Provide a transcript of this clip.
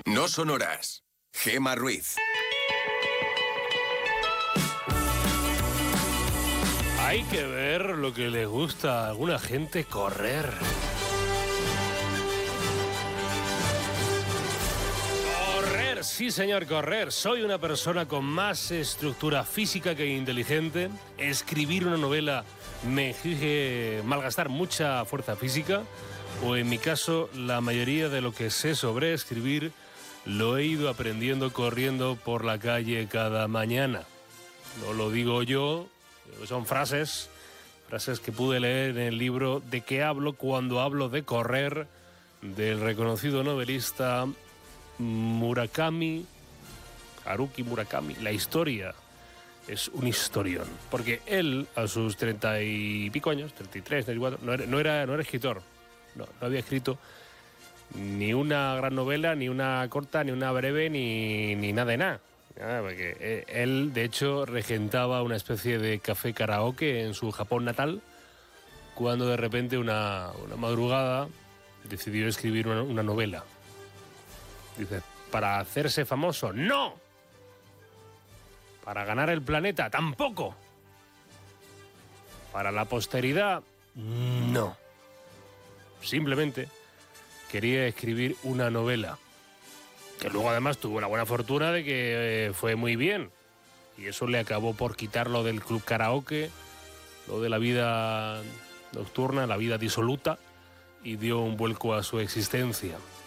No sonoras. Gemma Ruiz. Hay que ver lo que le gusta a alguna gente: correr. Correr, sí señor, correr. Soy una persona con más estructura física que inteligente. Escribir una novela me exige malgastar mucha fuerza física, o en mi caso, la mayoría de lo que sé sobre escribir lo he ido aprendiendo corriendo por la calle cada mañana. No lo digo yo, son frases que pude leer en el libro ¿De qué hablo cuando hablo de correr?, del reconocido novelista Haruki Murakami. La historia es un historión, porque él, a sus 30 y pico años, 33, 34, no era escritor, no había escrito ni una gran novela, ni una corta, ni una breve, ni nada de nada. Porque él, de hecho, regentaba una especie de café karaoke en su Japón natal, cuando de repente una madrugada decidió escribir una novela. Dice, ¿para hacerse famoso? ¡No! ¿Para ganar el planeta? ¡Tampoco! ¿Para la posteridad? No. Simplemente quería escribir una novela, que luego además tuvo la buena fortuna de que fue muy bien, y eso le acabó por quitarlo del club karaoke, lo de la vida nocturna, la vida disoluta, y dio un vuelco a su existencia.